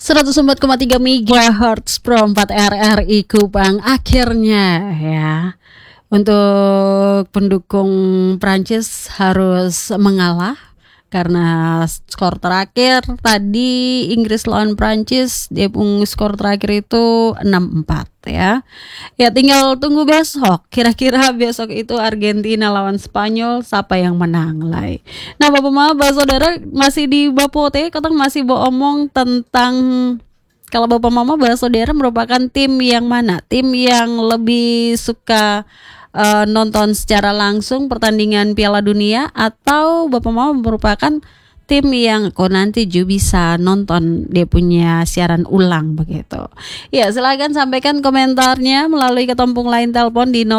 104,3 MHz Pro 4 RRI Kupang. Akhirnya ya, untuk pendukung Prancis harus mengalah karena skor terakhir tadi Inggris lawan Prancis, dia pun skor terakhir itu 6-4 ya. Ya tinggal tunggu besok. Kira-kira besok itu Argentina lawan Spanyol, siapa yang menang lah. Nah, Bapak Mama, Saudara masih di Bapote, katang masih omong tentang kalau Bapak Mama, Saudara merupakan tim yang mana? Tim yang lebih suka nonton secara langsung pertandingan Piala Dunia, atau Bapak Mama merupakan tim yang nanti juga bisa nonton dia punya siaran ulang begitu. Ya, silakan sampaikan komentarnya melalui ketompong line telepon di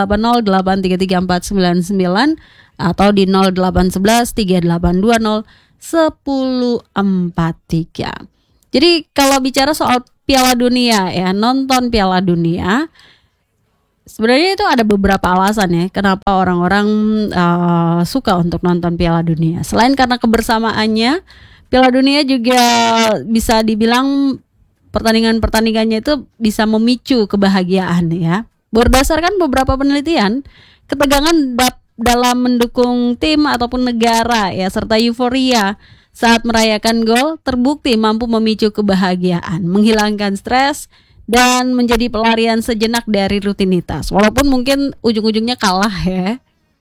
0380833499 atau di 081138201043. Jadi kalau bicara soal Piala Dunia ya, nonton Piala Dunia, sebenarnya itu ada beberapa alasan ya kenapa orang-orang suka untuk nonton Piala Dunia. Selain karena kebersamaannya, Piala Dunia juga bisa dibilang pertandingannya itu bisa memicu kebahagiaan ya. Berdasarkan beberapa penelitian, ketegangan dalam mendukung tim ataupun negara ya, serta euforia saat merayakan gol terbukti mampu memicu kebahagiaan, menghilangkan stres, dan menjadi pelarian sejenak dari rutinitas. Walaupun mungkin ujung-ujungnya kalah ya.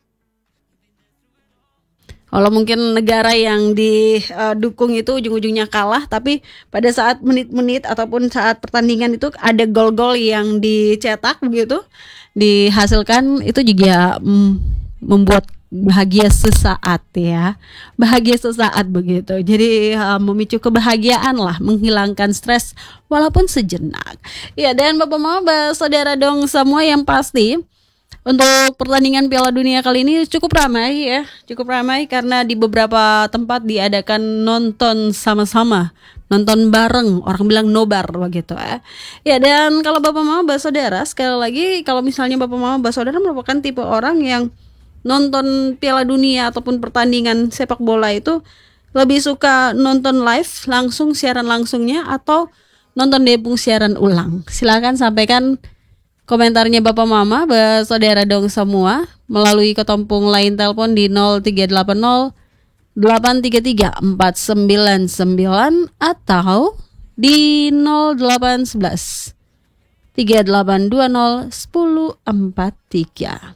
Kalau mungkin negara yang didukung itu ujung-ujungnya kalah, tapi pada saat menit-menit ataupun saat pertandingan itu ada gol-gol yang dicetak begitu, dihasilkan, itu juga membuat bahagia sesaat ya, bahagia sesaat begitu. Jadi memicu kebahagiaan lah, menghilangkan stres walaupun sejenak. Ya, dan Bapak Mama, Saudara dong semua, yang pasti untuk pertandingan Piala Dunia kali ini cukup ramai ya, cukup ramai karena di beberapa tempat diadakan nonton sama-sama, nonton bareng, orang bilang nobar begitu ya. Ya, dan kalau Bapak Mama, Saudara, sekali lagi kalau misalnya Bapak Mama, Saudara merupakan tipe orang yang nonton Piala Dunia ataupun pertandingan sepak bola itu lebih suka nonton live langsung, siaran langsungnya, atau nonton depung siaran ulang, silakan sampaikan komentarnya Bapak Mama, Saudara dong semua melalui ketompong line telepon di 0380 833 499 atau di 0811 3820 1043.